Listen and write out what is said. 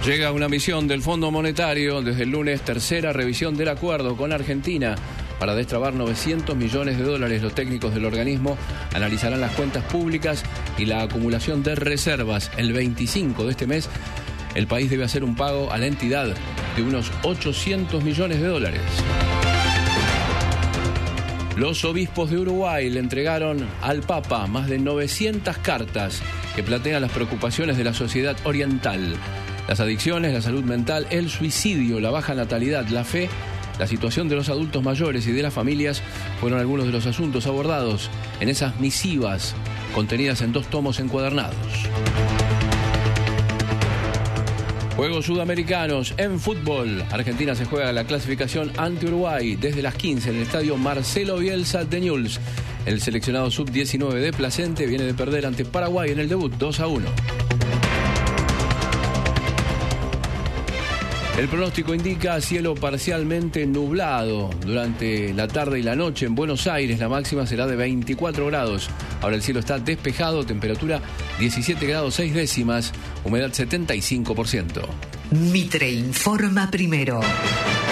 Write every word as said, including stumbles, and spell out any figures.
Llega una misión del Fondo Monetario desde el lunes, tercera revisión del acuerdo con Argentina para destrabar novecientos millones de dólares. Los técnicos del organismo analizarán las cuentas públicas y la acumulación de reservas. El veinticinco de este mes, el país debe hacer un pago a la entidad de unos ochocientos millones de dólares. Los obispos de Uruguay le entregaron al Papa más de novecientas cartas que plantean las preocupaciones de la sociedad oriental. Las adicciones, la salud mental, el suicidio, la baja natalidad, la fe, la situación de los adultos mayores y de las familias fueron algunos de los asuntos abordados en esas misivas contenidas en dos tomos encuadernados. Juegos Sudamericanos en fútbol. Argentina se juega la clasificación ante Uruguay desde las quince en el estadio Marcelo Bielsa de Newell's. El seleccionado sub diecinueve de Placente viene de perder ante Paraguay en el debut dos a uno. El pronóstico indica cielo parcialmente nublado durante la tarde y la noche en Buenos Aires. La máxima será de veinticuatro grados. Ahora el cielo está despejado, temperatura diecisiete grados seis décimas, humedad setenta y cinco por ciento. Mitre informa primero.